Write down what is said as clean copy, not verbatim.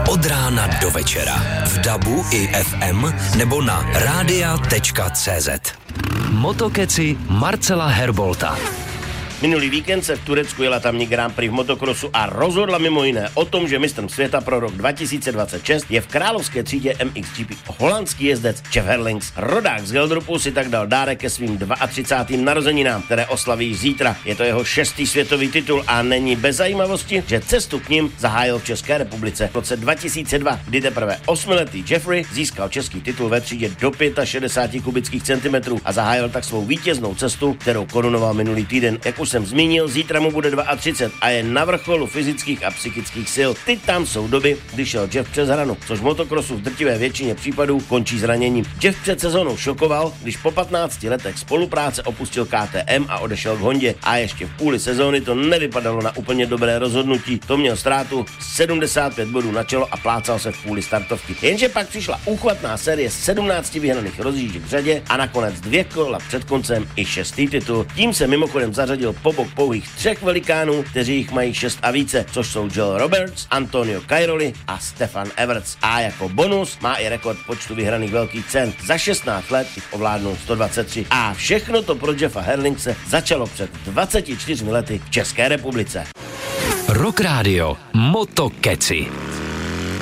Od rána do večera. V DABu i FM nebo na radia.cz. Motokeci Marcela Herbolta. Minulý víkend se v Turecku jela tamní Grand Prix v motokrosu a rozhodla mimo jiné o tom, že mistrem světa pro rok 2026 je v královské třídě MXGP holandský jezdec Jeff Herlings. Rodák z Geldrupu si tak dal dárek ke svým 32. narozeninám, které oslaví zítra. Je to jeho 6. světový titul a není bez zajímavosti, že cestu k ním zahájil v České republice. V roce 2002, kdy teprve 8letý Jeffrey získal český titul ve třídě do 65 kubických centimetrů a zahájil tak svou vítěznou cestu, kterou korunoval minulý týden. Jak už jsem zmínil, zítra mu bude 32 a je na vrcholu fyzických a psychických sil. Teď tam jsou doby, kdy šel Jeff přes hranu, což v motokrosu v drtivé většině případů končí zraněním. Jeff před sezónou šokoval, když po 15 letech spolupráce opustil KTM a odešel k Hondě. A ještě v půli sezóny to nevypadalo na úplně dobré rozhodnutí. To měl ztrátu 75 bodů na čelo a plácal se v půli startovky. Jenže pak přišla úchvatná série 17 vyhraných rozjížděk v řadě a nakonec 2 kola před koncem i 6. titul. Tím se mimochodem zařadil po bok pouhých 3 velikánů, kteří jich mají 6 a více, což jsou Joel Roberts, Antonio Cairoli a Stefan Everts. A jako bonus má i rekord počtu vyhraných velkých cen. Za 16 let jich ovládnul 123. A všechno to pro Jeffa Herlingse začalo před 24 lety v České republice. Rock Radio Motokeci.